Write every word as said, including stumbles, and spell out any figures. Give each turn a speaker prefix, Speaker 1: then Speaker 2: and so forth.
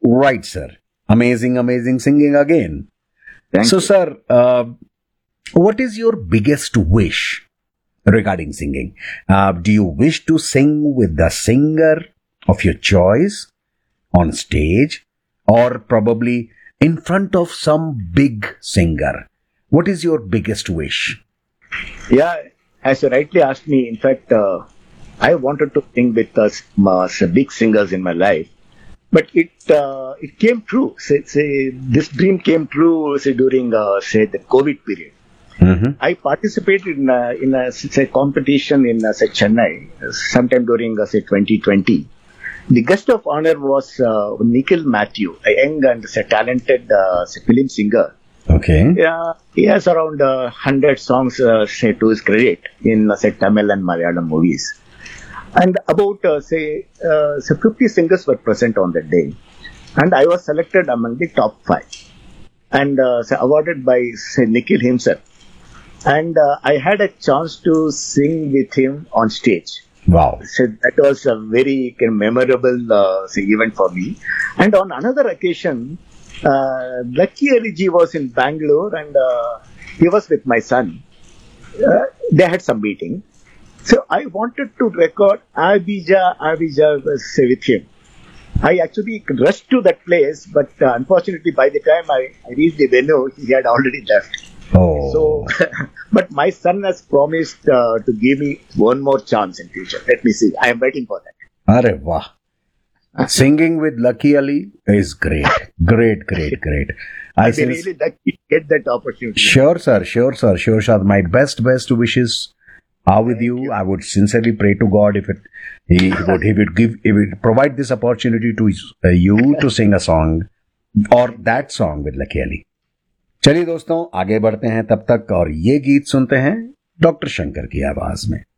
Speaker 1: Right, sir. Amazing, amazing singing again.
Speaker 2: Thank
Speaker 1: so,
Speaker 2: you.
Speaker 1: sir, uh, what is your biggest wish regarding singing? Uh, do you wish to sing with the singer of your choice on stage, or probably in front of some big singer? What is your biggest wish?
Speaker 2: Yeah, as you rightly asked me, in fact, uh, I wanted to sing with uh, uh, big singers in my life. But it uh, it came true. Say, say this dream came true. Say during uh, say the COVID period,
Speaker 1: Mm-hmm.
Speaker 2: I participated in a, in a say competition in uh, say Chennai sometime during uh, say twenty twenty. The guest of honor was uh, Nikhil Matthew, a young and say talented uh, say film singer.
Speaker 1: Okay.
Speaker 2: Yeah, he has around uh, hundred songs uh, say to his credit in uh, say Tamil and Malayalam movies. And about, uh, say, uh, so fifty singers were present on that day. And I was selected among the top five. And uh, so awarded by, say, Nikhil himself. And uh, I had a chance to sing with him on stage.
Speaker 1: Wow.
Speaker 2: So that was a very kind of memorable uh, say, event for me. And on another occasion, uh, Lucky Ali ji was in Bangalore and uh, he was with my son. Uh, they had some meeting. So I wanted to record Abija, Abija say, with him. I actually rushed to that place, but uh, unfortunately by the time I, I reached the venue, he had already left.
Speaker 1: Oh.
Speaker 2: So, but my son has promised uh, to give me one more chance in future. Let me see. I am waiting for that.
Speaker 1: Arre wah. Singing with Lucky Ali is great. Great, great, great. I
Speaker 2: I've been
Speaker 1: since-
Speaker 2: really lucky to get that opportunity.
Speaker 1: Sure, sir. Sure, sir. Sure, sir. My best, best wishes are with you.
Speaker 2: you.
Speaker 1: I would sincerely pray to God if it he would he would give he would provide this opportunity to uh, you to sing a song or that song with Lucky Ali. चलिए दोस्तों आगे बढ़ते हैं तब तक और ये गीत सुनते हैं डॉक्टर शंकर की आवाज में.